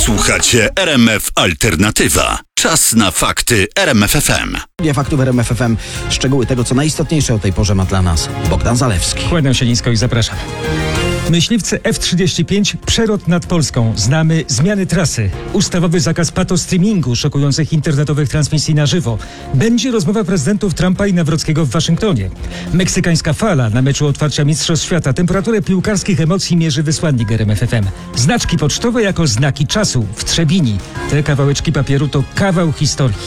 Słuchacie RMF Alternatywa. Czas na fakty RMF FM. Faktów RMF FM. Szczegóły tego, co najistotniejsze o tej porze ma dla nas Bogdan Zalewski. Kłaniam się nisko i zapraszam. Myśliwcy F-35 przelot nad Polską. Znamy zmiany trasy. Ustawowy zakaz patostreamingu, szokujących internetowych transmisji na żywo. Będzie rozmowa prezydentów Trumpa i Nawrockiego w Waszyngtonie. Meksykańska fala na meczu otwarcia Mistrzostw Świata. Temperaturę piłkarskich emocji mierzy wysłannik RMF FM. Znaczki pocztowe jako znaki czasu w Trzebini. Te kawałeczki papieru to kawał historii.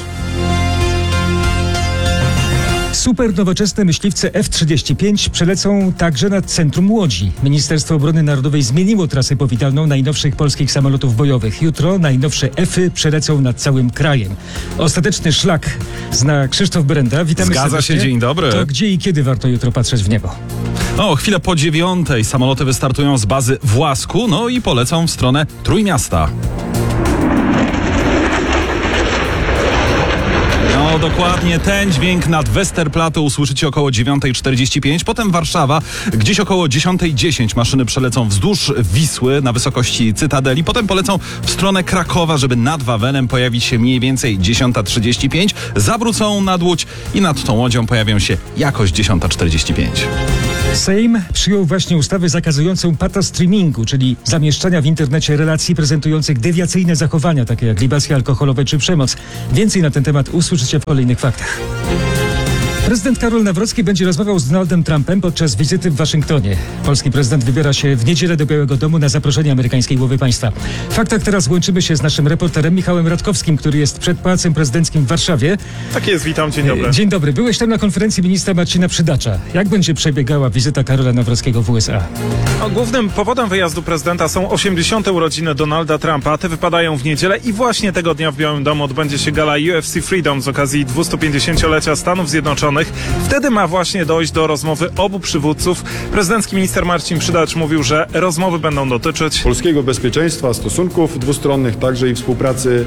Super nowoczesne myśliwce F-35 przelecą także nad centrum Łodzi. Ministerstwo Obrony Narodowej zmieniło trasę powitalną najnowszych polskich samolotów bojowych. Jutro najnowsze F-y przelecą nad całym krajem. Ostateczny szlak zna Krzysztof Brenda. Witamy Zgadza serdecznie. się, dzień dobry. To gdzie i kiedy warto jutro patrzeć w niebo? Chwilę po 9:00 samoloty wystartują z bazy w Łasku, i polecą w stronę Trójmiasta. Dokładnie ten dźwięk nad Westerplatte usłyszycie około 9:45. Potem Warszawa, gdzieś około 10:10 maszyny przelecą wzdłuż Wisły na wysokości Cytadeli. Potem polecą w stronę Krakowa, żeby nad Wawelem pojawić się mniej więcej 10:35. Zawrócą nad Łódź i nad tą łodzią pojawią się jakoś 10:45. Sejm przyjął właśnie ustawę zakazującą patostreamingu, czyli zamieszczania w internecie relacji prezentujących dewiacyjne zachowania, takie jak libacje alkoholowe czy przemoc. Więcej na ten temat usłyszycie w kolejnych faktach. Prezydent Karol Nawrocki będzie rozmawiał z Donaldem Trumpem podczas wizyty w Waszyngtonie. Polski prezydent wybiera się w niedzielę do Białego Domu na zaproszenie amerykańskiej głowy państwa. W faktach teraz łączymy się z naszym reporterem Michałem Radkowskim, który jest przed Pałacem Prezydenckim w Warszawie. Tak jest, witam, dzień dobry. Dzień dobry. Byłeś tam na konferencji ministra Marcina Przydacza. Jak będzie przebiegała wizyta Karola Nawrockiego w USA? Głównym powodem wyjazdu prezydenta są 80. urodziny Donalda Trumpa. Te wypadają w niedzielę i właśnie tego dnia w Białym Domu odbędzie się gala UFC Freedom z okazji 250-lecia Stanów Zjednoczonych. Wtedy ma właśnie dojść do rozmowy obu przywódców. Prezydencki minister Marcin Przydacz mówił, że rozmowy będą dotyczyć polskiego bezpieczeństwa, stosunków dwustronnych, także i współpracy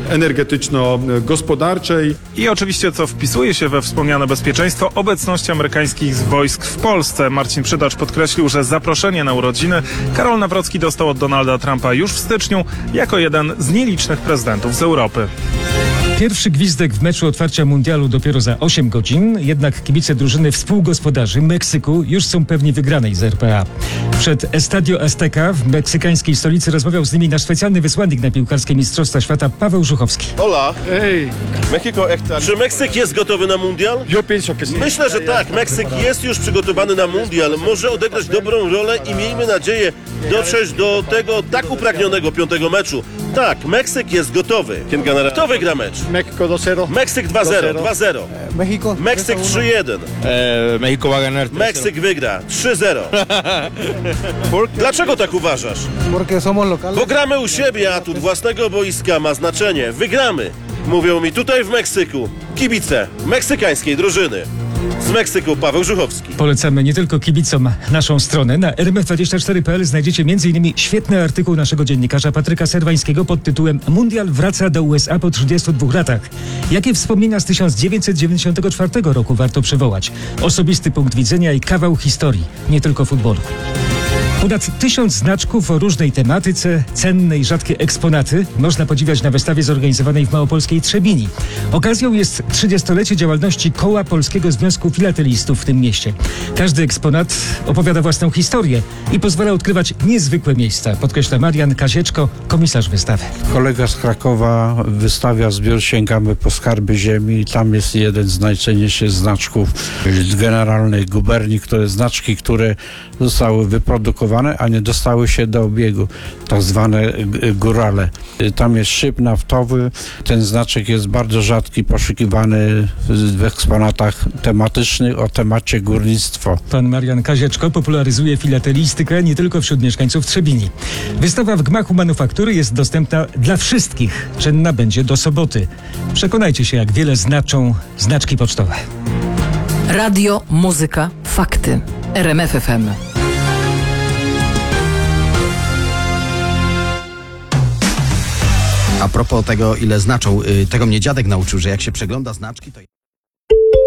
energetyczno-gospodarczej. I oczywiście, co wpisuje się we wspomniane bezpieczeństwo, obecności amerykańskich wojsk w Polsce. Marcin Przydacz podkreślił, że zaproszenie na urodziny Karol Nawrocki dostał od Donalda Trumpa już w styczniu jako jeden z nielicznych prezydentów z Europy. Pierwszy gwizdek w meczu otwarcia mundialu dopiero za 8 godzin, jednak kibice drużyny współgospodarzy Meksyku już są pewni wygranej z RPA. Przed Estadio Azteca w meksykańskiej stolicy rozmawiał z nimi nasz specjalny wysłannik na piłkarskie Mistrzostwa Świata Paweł Żuchowski. Hola. Hey. Mexico, czy Meksyk jest gotowy na mundial? Myślę, że tak. Meksyk jest już przygotowany na mundial. Może odegrać dobrą rolę i miejmy nadzieję dotrzeć do tego tak upragnionego 5. meczu. Tak, Meksyk jest gotowy. Kto wygra mecz? México 2-0. Meksyk 2-0. 2-0. México. Meksyk 3-1. México va a ganar 3-0. Meksyk wygra 3-0. Dlaczego tak uważasz? Porque somos locales. Bo gramy u siebie, atut własnego boiska ma znaczenie. Wygramy. Mówią mi tutaj w Meksyku kibice meksykańskiej drużyny. Z Meksyku Paweł Żuchowski. Polecamy nie tylko kibicom naszą stronę. Na rmf24.pl znajdziecie m.in. świetny artykuł naszego dziennikarza Patryka Serwańskiego pod tytułem Mundial wraca do USA po 32 latach. Jakie wspomnienia z 1994 roku warto przywołać? Osobisty punkt widzenia i kawał historii, nie tylko futbolu. Ponad 1000 znaczków o różnej tematyce, cenne i rzadkie eksponaty można podziwiać na wystawie zorganizowanej w małopolskiej Trzebini. Okazją jest 30-lecie działalności Koła Polskiego Związku Filatelistów w tym mieście. Każdy eksponat opowiada własną historię i pozwala odkrywać niezwykłe miejsca, podkreśla Marian Kazieczko, komisarz wystawy. Kolega z Krakowa wystawia zbiór Sięgamy po skarby ziemi. Tam jest jeden z najcenniejszych znaczków generalnej guberni, znaczki, które zostały wyprodukowane, a nie dostały się do obiegu, tak zwane górale. Tam jest szyb naftowy. Ten znaczek jest bardzo rzadki, poszukiwany w eksponatach tematycznych o temacie górnictwo. Pan Marian Kazieczko popularyzuje filatelistykę nie tylko wśród mieszkańców Trzebini. Wystawa w gmachu manufaktury jest dostępna dla wszystkich. Czynna będzie do soboty. Przekonajcie się, jak wiele znaczą znaczki pocztowe. Radio, muzyka, fakty. RMF FM. A propos tego, ile znaczą, tego mnie dziadek nauczył, że jak się przegląda znaczki, to...